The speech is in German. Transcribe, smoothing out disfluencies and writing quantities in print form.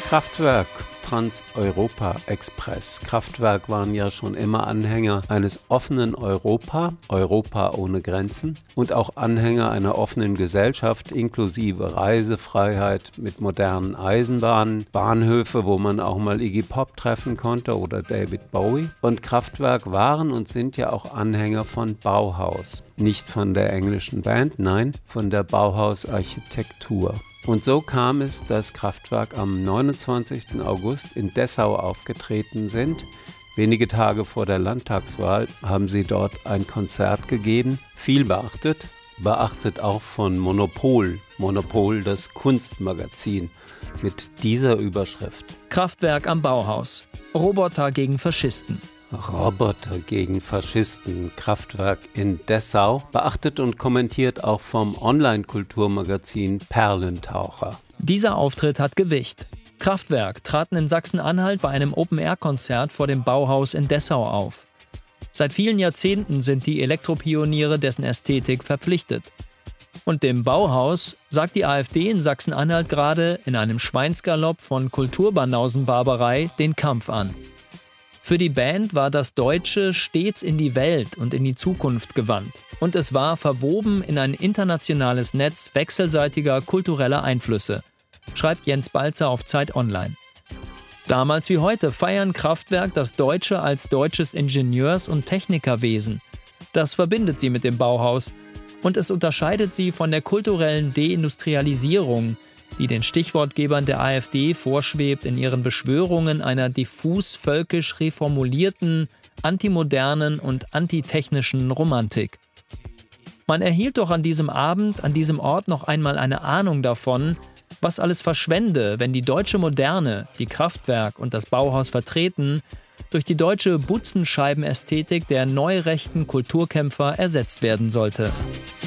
Kraftwerk, Trans-Europa-Express. Kraftwerk waren ja schon immer Anhänger eines offenen Europa ohne Grenzen, und auch Anhänger einer offenen Gesellschaft inklusive Reisefreiheit mit modernen Eisenbahnen, Bahnhöfe, wo man auch mal Iggy Pop treffen konnte oder David Bowie. Und Kraftwerk waren und sind ja auch Anhänger von Bauhaus. Nicht von der englischen Band, nein, von der Bauhaus-Architektur. Und so kam es, dass Kraftwerk am 29. August in Dessau aufgetreten sind. Wenige Tage vor der Landtagswahl haben sie dort ein Konzert gegeben. Viel beachtet auch von Monopol, das Kunstmagazin, mit dieser Überschrift. Kraftwerk am Bauhaus. Roboter gegen Faschisten. Roboter gegen Faschisten, Kraftwerk in Dessau, beachtet und kommentiert auch vom Online-Kulturmagazin Perlentaucher. Dieser Auftritt hat Gewicht. Kraftwerk traten in Sachsen-Anhalt bei einem Open-Air-Konzert vor dem Bauhaus in Dessau auf. Seit vielen Jahrzehnten sind die Elektropioniere dessen Ästhetik verpflichtet. Und dem Bauhaus sagt die AfD in Sachsen-Anhalt gerade in einem Schweinsgalopp von Kulturbanausenbarbarei den Kampf an. Für die Band war das Deutsche stets in die Welt und in die Zukunft gewandt. Und es war verwoben in ein internationales Netz wechselseitiger kultureller Einflüsse, schreibt Jens Balzer auf Zeit Online. Damals wie heute feiern Kraftwerk das Deutsche als deutsches Ingenieurs- und Technikerwesen. Das verbindet sie mit dem Bauhaus und es unterscheidet sie von der kulturellen Deindustrialisierung, die den Stichwortgebern der AfD vorschwebt in ihren Beschwörungen einer diffus völkisch reformulierten, antimodernen und antitechnischen Romantik. Man erhielt doch an diesem Abend, an diesem Ort noch einmal eine Ahnung davon, was alles verschwende, wenn die deutsche Moderne, die Kraftwerk und das Bauhaus vertreten, durch die deutsche Butzenscheibenästhetik der neurechten Kulturkämpfer ersetzt werden sollte.